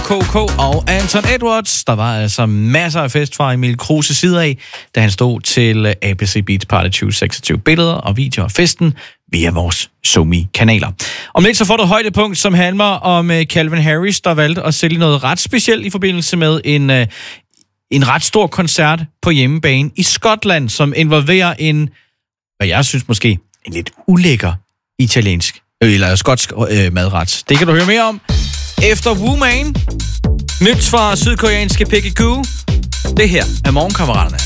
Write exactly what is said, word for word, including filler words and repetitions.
K K og Anton Edwards. Der var altså masser af fest fra Emil Kruses side af, da han stod til A B C Beats Party tyve seksogtyve billeder og videoer af festen via vores SoMe-kanaler. Om lidt så får du et højdepunkt, som handler om Calvin Harris, der valgte at sælge noget ret specielt i forbindelse med en, en ret stor koncert på hjemmebane i Skotland, som involverer en, hvad jeg synes måske, en lidt ulækker italiensk eller skotsk øh, madret. Det kan du høre mere om efter Wu Man. Nyt fra sydkoreanske Peggy Goo. Det her er Morgenkammeraterne.